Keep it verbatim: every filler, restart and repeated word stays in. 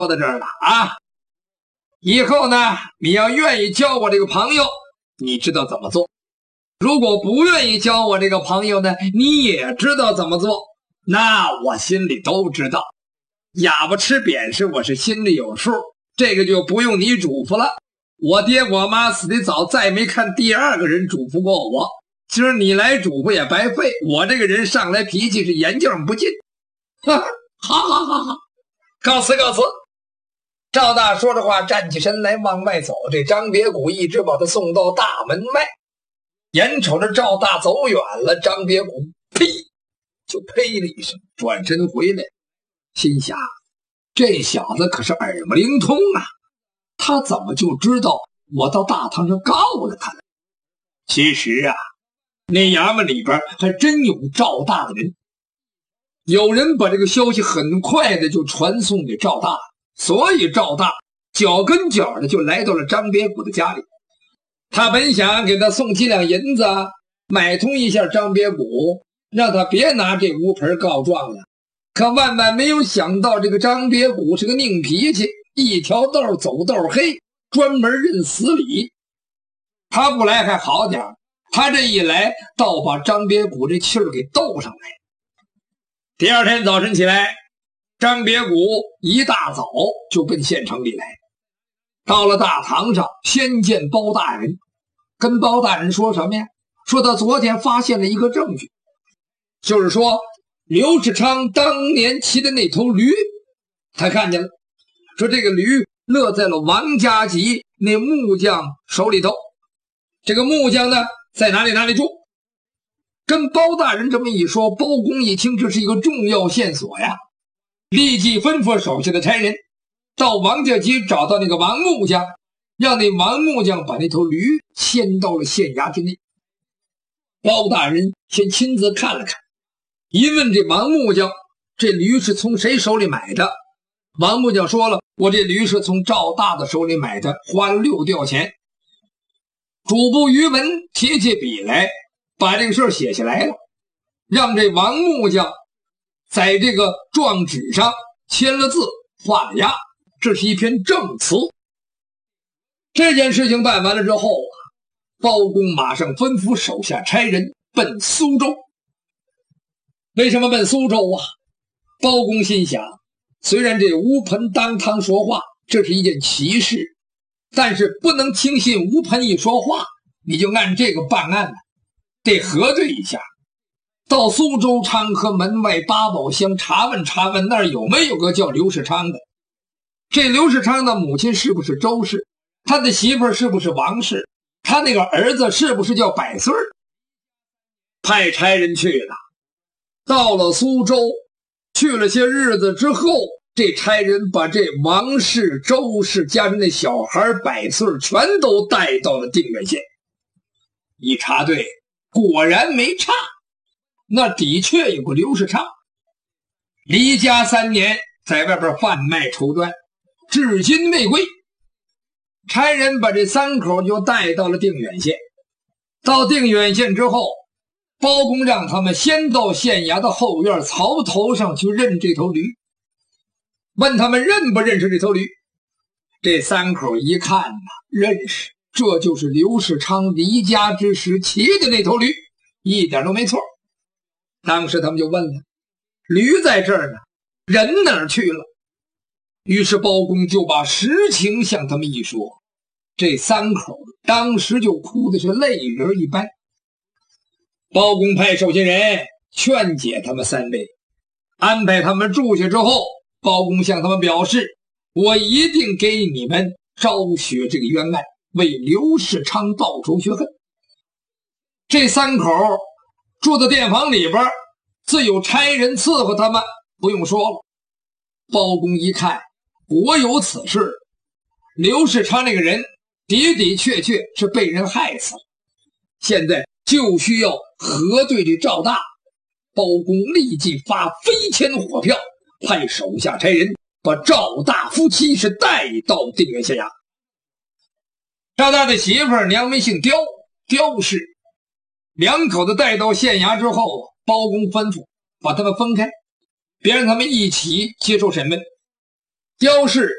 说到这儿了啊。以后呢，你要愿意交我这个朋友，你知道怎么做；如果不愿意交我这个朋友呢，你也知道怎么做。那我心里都知道，哑巴吃扁食，我是心里有数，这个就不用你嘱咐了。我爹我妈死得早，再没看第二个人嘱咐过我。今儿你来嘱咐也白费，我这个人上来脾气是言教不尽。哈哈，好好好好，告辞告辞。赵大说着话，站起身来往外走。这张别谷一直把他送到大门外，眼瞅着赵大走远了，张别谷呸就呸了一声，转身回来，心想这小子可是耳目灵通啊，他怎么就知道我到大堂上告了他了？其实啊，那衙门里边还真有赵大的人，有人把这个消息很快的就传送给赵大，所以赵大脚跟脚的就来到了张别谷的家里。他本想给他送几两银子，买通一下张别谷，让他别拿这乌盆告状了。可万万没有想到，这个张别谷是个拧脾气，一条道走道黑，专门认死理。他不来还好点，他这一来倒把张别谷这气儿给斗上来。第二天早晨起来，张别谷一大早就奔县城里来，到了大堂上，先见包大人，跟包大人说什么呀？说他昨天发现了一个证据，就是说刘世昌当年骑的那头驴，他看见了，说这个驴落在了王家集那木匠手里头，这个木匠呢在哪里哪里住。跟包大人这么一说，包公一听这是一个重要线索呀，立即吩咐手下的差人到王家集找到那个王木匠，让那王木匠把那头驴牵到了县衙之内。包大人先亲自看了看，一问这王木匠，这驴是从谁手里买的？王木匠说了，我这驴是从赵大的手里买的，花了六吊钱。主簿于文提起笔来，把这个事儿写下来了，让这王木匠在这个状纸上签了字，画了押，这是一篇证词。这件事情办完了之后啊，包公马上吩咐手下差人奔苏州。为什么奔苏州啊？包公心想，虽然这乌盆当堂说话，这是一件奇事，但是不能轻信乌盆一说话你就按这个办案了，得核对一下。到苏州昌河门外八宝乡查问查问，那儿有没有个叫刘世昌的？这刘世昌的母亲是不是周氏？他的媳妇是不是王氏？他那个儿子是不是叫百岁？派差人去了，到了苏州，去了些日子之后，这差人把这王氏、周氏加上那小孩百岁全都带到了定远县。一查对，果然没差，那的确有个刘世昌，离家三年，在外边贩卖绸缎，至今未归。差人把这三口就带到了定远县。到定远县之后，包公让他们先到县衙的后院槽头上去认这头驴，问他们认不认识这头驴。这三口一看呢，认识，这就是刘世昌离家之时骑的那头驴，一点都没错。当时他们就问了，驴在这儿呢，人哪儿去了？于是包公就把实情向他们一说，这三口当时就哭的是泪人一般。包公派受信人劝解他们三位，安排他们住下之后，包公向他们表示，我一定给你们昭雪这个冤案，为刘世昌报仇雪恨。这三口住在店房里边，自有差人伺候他们，不用说了。包公一看，果有此事，刘世昌那个人的的确确是被人害死了，现在就需要核对这赵大。包公立即发飞签火票，派手下差人把赵大夫妻是带到定远县衙。赵大的媳妇儿娘名姓刁，刁氏，两口子带到县衙之后，包公吩咐把他们分开，别让他们一起接受审问。 雕饰